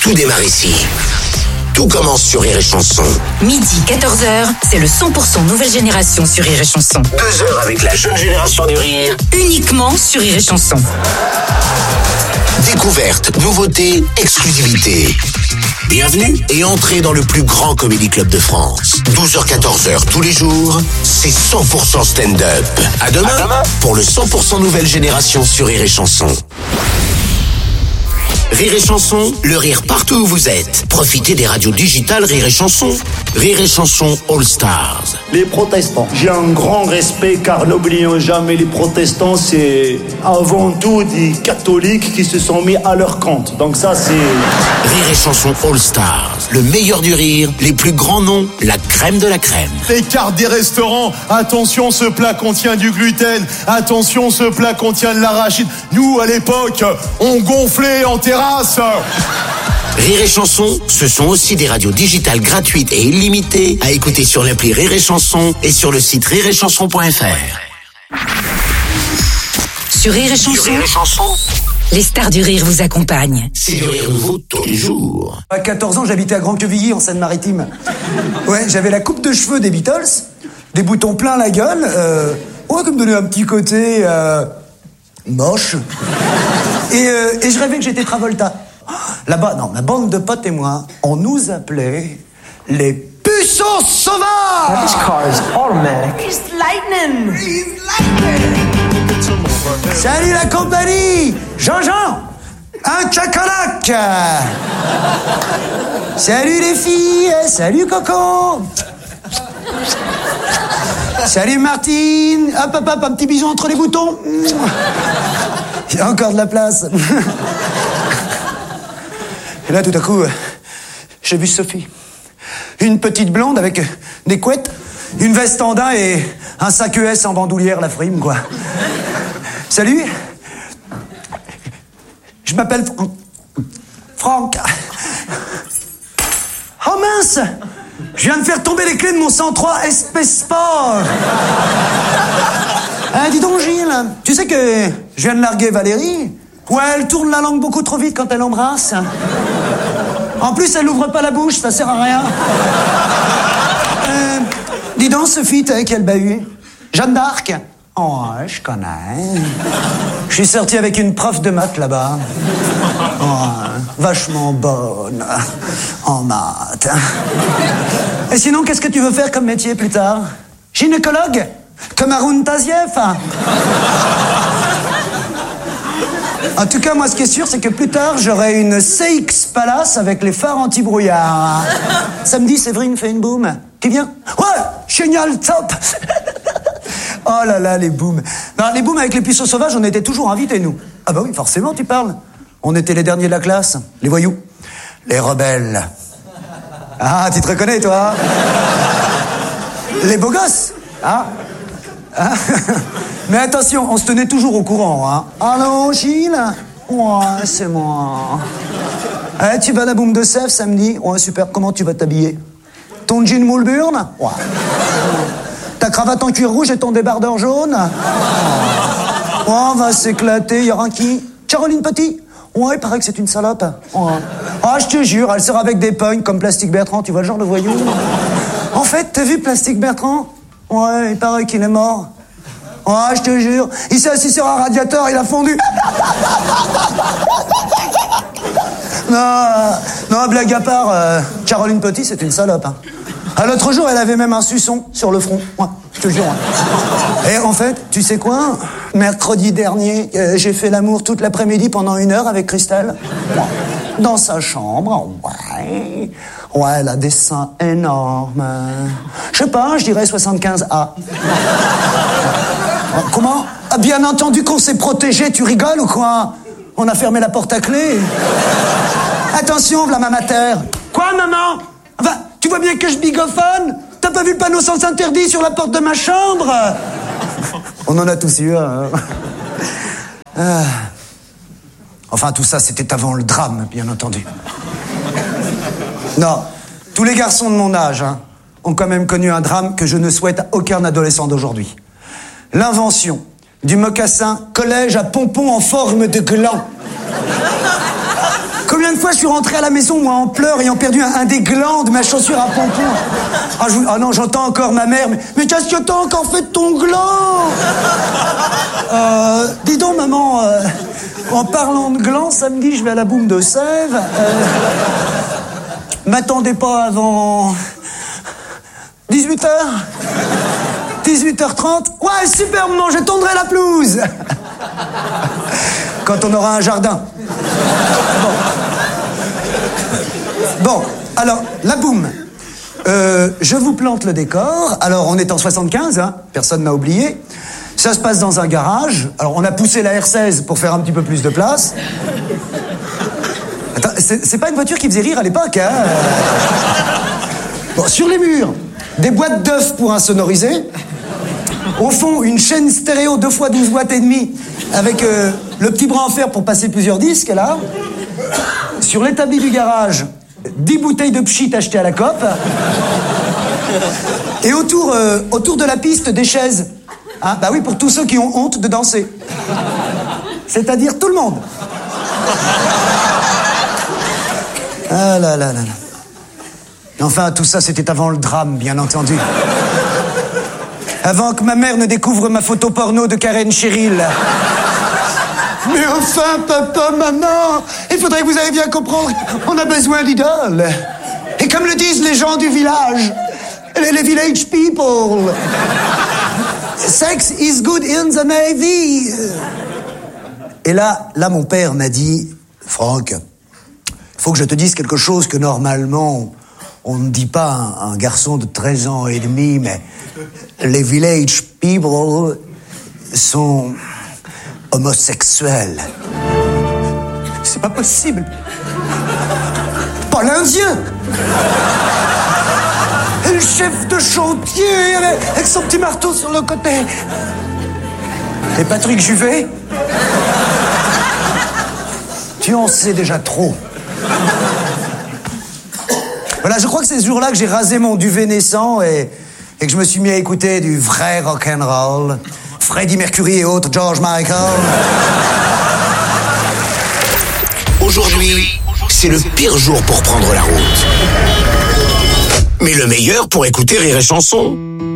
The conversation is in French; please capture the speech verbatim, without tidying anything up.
Tout démarre ici. Tout commence sur Rire et Chanson. Midi, quatorze heures, c'est le cent pour cent nouvelle génération sur Rire et Chanson. Deux heures avec la jeune génération du rire. Uniquement sur Rire et Chanson. Découverte, nouveauté, exclusivité. Bienvenue et entrez dans le plus grand comédie club de France. douze heures quatorze heures tous les jours, c'est cent pour cent stand-up. À demain, à demain pour le cent pour cent nouvelle génération sur Rire et Chanson. Rire et Chanson, le rire partout où vous êtes. Profitez des radios digitales Rire et Chanson. Rire et Chanson All Stars. Les protestants. J'ai un grand respect car n'oublions jamais, les protestants, c'est avant tout des catholiques qui se sont mis à leur compte. Donc ça, c'est... Rire et Chanson All Stars. Le meilleur du rire, les plus grands noms, la crème de la crème. Les cartes des restaurants. Attention, ce plat contient du gluten. Attention, ce plat contient de l'arachide. Nous, à l'époque, on gonflait en terrasse. Rire et Chanson, ce sont aussi des radios digitales gratuites et illimitées à écouter sur l'appli Rire et Chanson et sur le site rire et chanson point f r. Sur Rire et Chanson, Sur Rire et Chanson, les stars du rire vous accompagnent. c'est du rire nouveau tous les jours. À quatorze ans, j'habitais à Grand-Quevilly, en Seine-Maritime. Ouais, j'avais la coupe de cheveux des Beatles, des boutons plein la gueule, euh, ouais, qui me donnait un petit côté euh, moche. Et, euh, et je rêvais que j'étais Travolta. Là-bas, non, ma bande de potes et moi, on nous appelait les puceaux sauvages. This car is automatic. It's lightning. Salut la compagnie, Jean-Jean, un chacalac. Salut les filles, salut Coco. Salut Martine, hop hop hop, un petit bisou entre les boutons. Il y a encore de la place. Et là, tout à coup, j'ai vu Sophie. Une petite blonde avec des couettes, une veste en daim et un sac E S en bandoulière, la frime, quoi. Salut. Je m'appelle Franck. Franck. Oh mince! Je viens de faire tomber les clés de mon cent trois S P Sport. Hein, dis donc, Gilles, tu sais que je viens de larguer Valérie? Ouais, elle tourne la langue beaucoup trop vite quand elle embrasse. En plus, elle n'ouvre pas la bouche, ça sert à rien. Euh, dis donc, Sophie, t'as quel bahut? Jeanne d'Arc? Oh, je connais. Je suis sorti avec une prof de maths là-bas. Oh, vachement bonne en maths. Et sinon, qu'est-ce que tu veux faire comme métier plus tard? Gynécologue? Comme Haroun Tazieff? En tout cas, moi, ce qui est sûr, c'est que plus tard, j'aurai une C X Palace avec les phares anti-brouillard. Samedi, Séverine fait une boum. Qui vient? Ouais, génial, top. Oh là là, les booms. Non, les booms avec les puceaux sauvages, on était toujours invités, nous. Ah bah oui, forcément, tu parles. On était les derniers de la classe, les voyous, les rebelles. Ah, tu te reconnais, toi? Les beaux gosses, hein? Hein? Mais attention, on se tenait toujours au courant, hein. Allô, Gilles? Ouais, c'est moi. Eh, tu vas à la boum de Sèvres samedi? Ouais, super, comment tu vas t'habiller? Ton jean moule burne? Ouais. Ta cravate en cuir rouge et ton débardeur jaune? Oh, on va s'éclater, y aura qui? Caroline Petit? Ouais, il paraît que c'est une salope. Ouais. Ah, je te jure, elle sort avec des pognes comme Plastique Bertrand, tu vois le genre de voyou? En fait, t'as vu Plastique Bertrand? Ouais, il paraît qu'il est mort. Ouais, je te jure, il s'est assis sur un radiateur, il a fondu. Non, non, blague à part, euh, Caroline Petit, c'est une salope, hein. À l'autre jour, elle avait même un suçon sur le front. Ouais, je te jure. Ouais. Et en fait, tu sais quoi? Mercredi dernier, euh, j'ai fait l'amour toute l'après-midi pendant une heure avec Christelle. Ouais. Dans sa chambre. Ouais. Ouais, elle a des seins énormes. Je sais pas, je dirais soixante-quinze A. Comment? Ah, bien entendu qu'on s'est protégé, tu rigoles ou quoi? On a fermé la porte à clé. Attention, v'là ma mater. Quoi, maman? Enfin, tu vois bien que je bigophone? T'as pas vu le panneau sens interdit sur la porte de ma chambre? On en a tous eu un. Hein. Ah. Enfin, tout ça, c'était avant le drame, bien entendu. Non, tous les garçons de mon âge hein, ont quand même connu un drame que je ne souhaite à aucun adolescent d'aujourd'hui. L'invention du mocassin collège à pompons en forme de gland. Combien de fois fois, je suis rentré à la maison, moi, en pleurs, ayant perdu un, un des glands de ma chaussure à pompons. Ah, je vous... ah non, j'entends encore ma mère. Mais, mais qu'est-ce que t'as encore fait de ton gland? euh, Dis donc, maman, euh, en parlant de gland, samedi, je vais à la boum de Sèvres. Euh, M'attendez pas avant... dix-huit heures dix-huit heures trente. Ouais, super, maman, je tondrai la pelouse. Quand on aura un jardin. Bon. Bon, alors, la boum. Euh, je vous plante le décor. Alors, on est en soixante-quinze, hein, personne n'a oublié. Ça se passe dans un garage. Alors, on a poussé la R seize pour faire un petit peu plus de place. Attends, c'est, c'est pas une voiture qui faisait rire à l'époque, hein. Bon, sur les murs, des boîtes d'œufs pour insonoriser. Au fond, une chaîne stéréo deux fois douze watts et demi avec euh, le petit bras en fer pour passer plusieurs disques, là. Sur l'établi du garage, dix bouteilles de pchit achetées à la coop. Et autour, euh, autour de la piste, des chaises. Hein, bah oui, pour tous ceux qui ont honte de danser. C'est-à-dire tout le monde. Ah là là là là. Enfin, tout ça, c'était avant le drame, bien entendu. Avant que ma mère ne découvre ma photo porno de Karen Cheryl. Mais enfin, papa, maman, il faudrait que vous ayez bien comprendre, on a besoin d'idoles. Et comme le disent les gens du village, les, les village people, sex is good in the Navy. Et là, là, mon père m'a dit, Franck, il faut que je te dise quelque chose que normalement... on ne dit pas à un, un garçon de treize ans et demi, mais les village people sont homosexuels. C'est pas possible. Pas l'Indien. Et le chef de chantier avec son petit marteau sur le côté. Et Patrick Juvet, tu en sais déjà trop. Voilà, je crois que c'est ce jour-là que j'ai rasé mon duvet naissant et, et que je me suis mis à écouter du vrai rock'n'roll. Freddie Mercury et autres, George Michael. Aujourd'hui, c'est le pire jour pour prendre la route. Mais le meilleur pour écouter Rire et Chanson.